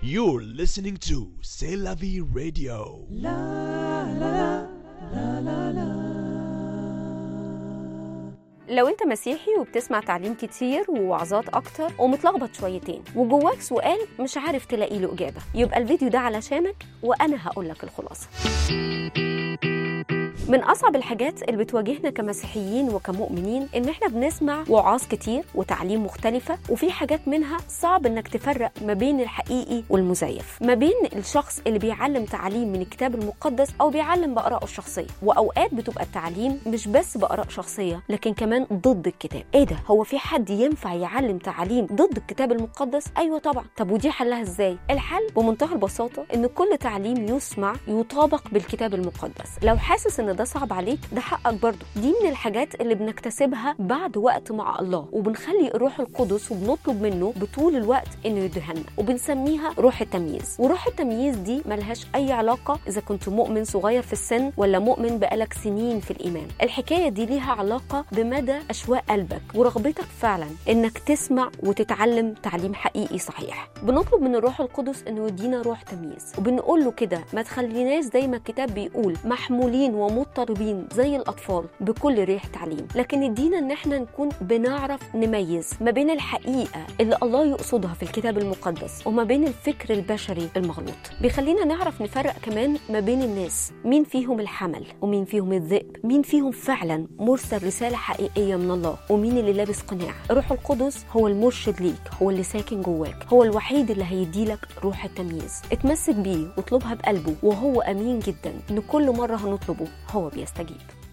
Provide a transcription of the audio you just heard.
You're listening to C'est la vie radio. لو انت مسيحي وبتسمع تعليم كتير ووعظات اكتر ومتلخبط شويتين وجواك سؤال مش عارف تلاقي له اجابه، يبقى الفيديو ده علشانك وانا هقولك الخلاصه. من أصعب الحاجات اللي بتواجهنا كمسيحيين وكمؤمنين إن إحنا بنسمع وعاظ كتير وتعليم مختلفة، وفي حاجات منها صعب إنك تفرق ما بين الحقيقي والمزيف، ما بين الشخص اللي بيعلم تعليم من الكتاب المقدس أو بيعلم بآرائه الشخصية. وأوقات بتبقى التعليم مش بس بآراء شخصية لكن كمان ضد الكتاب. إيه ده؟ هو في حد ينفع يعلم تعليم ضد الكتاب المقدس؟ أيوة طبعا. طب ودي حلها إزاي؟ الحل بمنتهى البساطة إن كل تعليم يسمع يطابق بالكتاب المقدس. لو حاسس إن ده صعب عليك، ده حقك برضو. دي من الحاجات اللي بنكتسبها بعد وقت مع الله، وبنخلي الروح القدس وبنطلب منه بطول الوقت انه يدهنا، وبنسميها روح التمييز. وروح التمييز دي ملهاش اي علاقة اذا كنت مؤمن صغير في السن ولا مؤمن بقالك سنين في الايمان. الحكاية دي ليها علاقة بمدى اشواق قلبك ورغبتك فعلا انك تسمع وتتعلم تعليم حقيقي صحيح. بنطلب من الروح القدس انه يدينا روح تمييز، وبنقول له كده ما تخليناش زي ما الكتاب بيقول محمولين ومضطربين زي الأطفال بكل ريح تعليم، لكن ادينا ان احنا نكون بنعرف نميز ما بين الحقيقة اللي الله يقصدها في الكتاب المقدس وما بين الفكر البشري المغلوط. بيخلينا نعرف نفرق كمان ما بين الناس، مين فيهم الحمل ومين فيهم الذئب، مين فيهم فعلا مرسل رسالة حقيقية من الله ومين اللي لابس قناع. الروح القدس هو المرشد ليك، هو اللي ساكن جواك، هو الوحيد اللي هيديلك روح التمييز. اتمسك بيه واطلبها بقلبه، وهو أمين جدا ان كل مرة هنطلبه هو بيستجيب.